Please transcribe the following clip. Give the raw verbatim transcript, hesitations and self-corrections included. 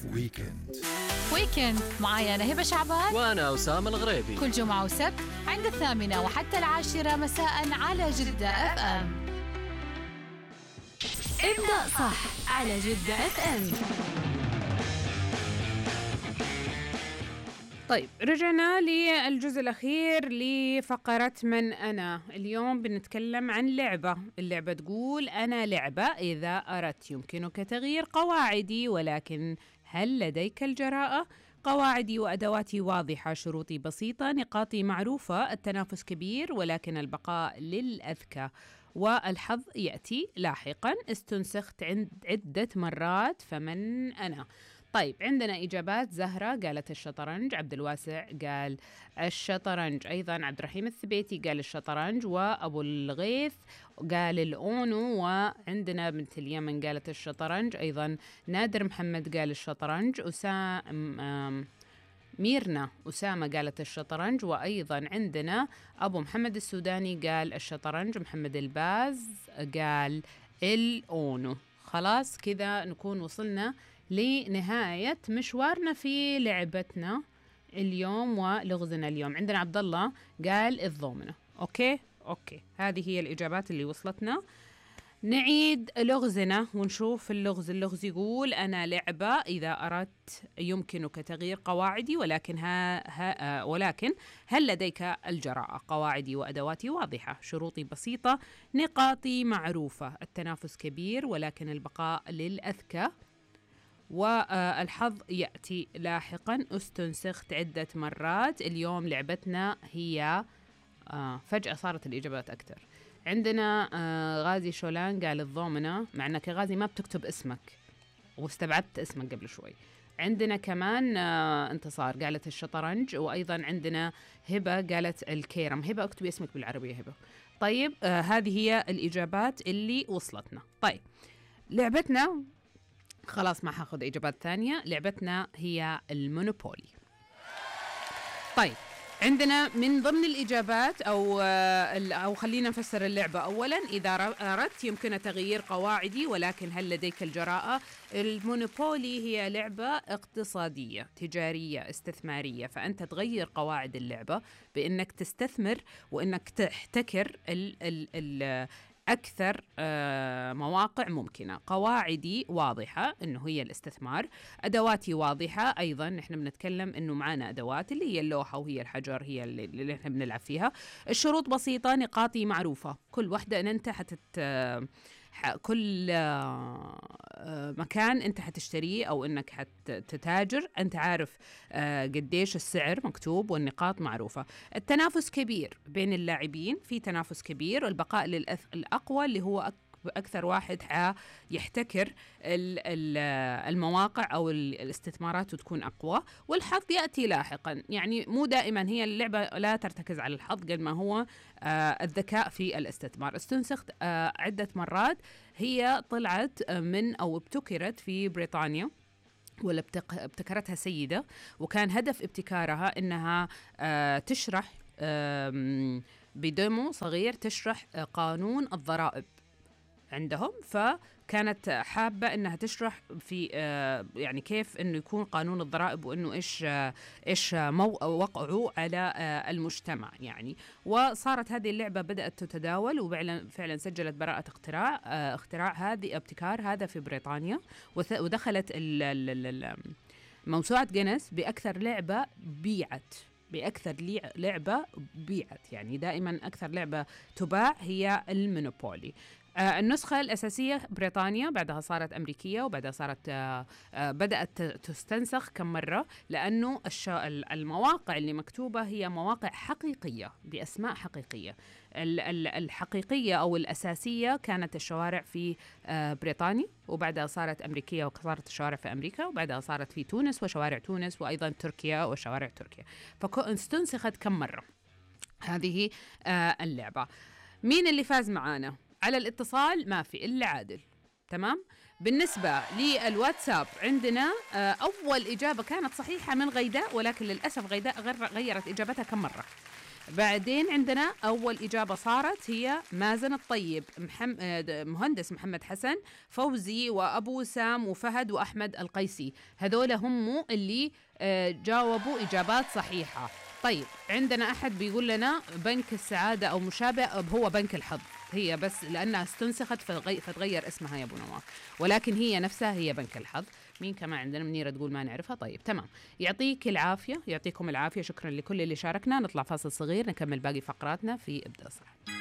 ويكند ويكند معايا أنا هبة شعبان وأنا أسامة الغريبي، كل جمعة وسبت عند الثامنة وحتى العاشرة مساء على جدة اف ام. ابدأ صح على جدة اف ام. طيب رجعنا للجزء الأخير لفقرة من أنا. اليوم بنتكلم عن لعبة. اللعبة تقول: أنا لعبة إذا أردت يمكنك تغيير قواعدي، ولكن هل لديك الجراءة؟ قواعدي وأدواتي واضحة، شروطي بسيطة، نقاطي معروفة، التنافس كبير ولكن البقاء للأذكى، والحظ يأتي لاحقا، استنسخت عند عدة مرات، فمن أنا؟ طيب عندنا إجابات: زهرة قالت الشطرنج، عبد الواسع قال الشطرنج، أيضا عبد الرحيم الثبيتي قال الشطرنج، وأبو الغيث قال الأونو، وعندنا بنت اليمن قالت الشطرنج، أيضا نادر محمد قال الشطرنج، أسامة ميرنا أسامة قالت الشطرنج، وأيضا عندنا أبو محمد السوداني قال الشطرنج، محمد الباز قال الأونو. خلاص كذا نكون وصلنا لنهاية مشوارنا في لعبتنا اليوم ولغزنا اليوم. عندنا عبد الله قال الضومنة. أوكي أوكي هذه هي الإجابات اللي وصلتنا. نعيد لغزنا ونشوف اللغز. اللغز يقول: أنا لعبة إذا أردت يمكنك تغيير قواعدي، ولكن ها ها ولكن هل لديك الجراءة؟ قواعدي وأدواتي واضحة، شروطي بسيطة، نقاطي معروفة، التنافس كبير ولكن البقاء للأذكى، والحظ يأتي لاحقا، استنسخت عدة مرات. اليوم لعبتنا هي آه فجأة صارت الإجابات أكثر. عندنا آه غازي شولان قال الضومنة، مع أنك يا غازي ما بتكتب اسمك واستبعدت اسمك قبل شوي. عندنا كمان آه انتصار قالت الشطرنج، وأيضا عندنا هبة قالت الكيرم. هبة اكتبي اسمك بالعربية هبة. طيب آه هذه هي الإجابات اللي وصلتنا. طيب لعبتنا خلاص ما حاخذ إجابات ثانية. لعبتنا هي المونوبولي. طيب عندنا من ضمن الإجابات أو أو خلينا نفسر اللعبة أولاً. إذا أردت يمكن تغيير قواعدي، ولكن هل لديك الجراءة؟ المونوبولي هي لعبة اقتصادية تجارية استثمارية، فأنت تغير قواعد اللعبة بأنك تستثمر وأنك تحتكر ال ال ال أكثر مواقع ممكنة. قواعدي واضحة إنه هي الاستثمار، أدواتي واضحة، أيضا نحن بنتكلم إنه معنا أدوات اللي هي اللوحة وهي الحجر هي اللي, اللي نحن بنلعب فيها. الشروط بسيطة، نقاطي معروفة، كل واحدة إن أنت حتت كل مكان أنت حتشتريه أو أنك حتتاجر أنت عارف قديش السعر مكتوب والنقاط معروفة. التنافس كبير بين اللاعبين، في تنافس كبير، والبقاء للأقوى اللي هو أكثر واحد يحتكر المواقع أو الاستثمارات وتكون أقوى، والحظ يأتي لاحقا. يعني مو دائما هي اللعبة لا ترتكز على الحظ قد ما هو الذكاء في الاستثمار. استنسخت عدة مرات. هي طلعت من أو ابتكرت في بريطانيا، ولا ابتكرتها سيدة، وكان هدف ابتكارها إنها تشرح بديمو صغير تشرح قانون الضرائب عندهم. فكانت حابة أنها تشرح في آه يعني كيف أنه يكون قانون الضرائب، وأنه إيش آه إيش وقعه على آه المجتمع يعني. وصارت هذه اللعبة بدأت تتداول، وفعلا فعلا سجلت براءة اختراع آه اختراع هذه ابتكار هذا في بريطانيا، ودخلت موسوعة جينيس بأكثر لعبة بيعت بأكثر لعبة بيعت يعني دائما أكثر لعبة تباع هي المونوبولي. آه النسخة الأساسية بريطانيا، بعدها صارت أمريكية، وبعدها صارت آه آه بدأت تستنسخ كم مرة، لأنه المواقع اللي مكتوبة هي مواقع حقيقية بأسماء حقيقية. الحقيقية أو الأساسية كانت الشوارع في آه بريطانيا، وبعدها صارت أمريكية وصارت الشوارع في أمريكا، وبعدها صارت في تونس وشوارع تونس، وأيضا تركيا وشوارع تركيا. فاستنسخت كم مرة هذه آه اللعبة. مين اللي فاز معانا؟ على الاتصال ما في إلا عادل. تمام. بالنسبة للواتساب عندنا أول إجابة كانت صحيحة من غيداء، ولكن للأسف غيداء غيرت إجابتها كم مرة. بعدين عندنا أول إجابة صارت هي مازن الطيب، محم... مهندس محمد حسن، فوزي وأبو سام وفهد وأحمد القيسي. هذول هم اللي جاوبوا إجابات صحيحة. طيب عندنا أحد بيقول لنا بنك السعادة أو مشابه هو بنك الحظ، هي بس لأنها استنسخت فتغير, فتغير اسمها يا أبو نواف، ولكن هي نفسها هي بنك الحظ. مين كمان عندنا؟ منيرة تقول ما نعرفها. طيب تمام، يعطيك العافية، يعطيكم العافية، شكرا لكل اللي شاركنا. نطلع فاصل صغير نكمل باقي فقراتنا في ابدأ صح.